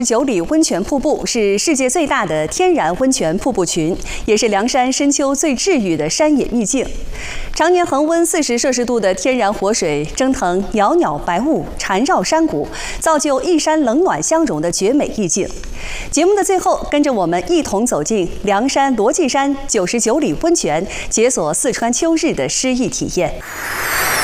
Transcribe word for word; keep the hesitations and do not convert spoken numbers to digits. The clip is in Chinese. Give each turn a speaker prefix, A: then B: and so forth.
A: 九里温泉瀑布是世界最大的天然温泉瀑布群，也是凉山深秋最治愈的山野秘境。常年恒温四十摄氏度的天然活水蒸腾袅袅白雾，缠绕山谷，造就一山冷暖相融的绝美意境。节目的最后，跟着我们一同走进凉山罗髻山九十九里温泉，解锁四川秋日的诗意体验。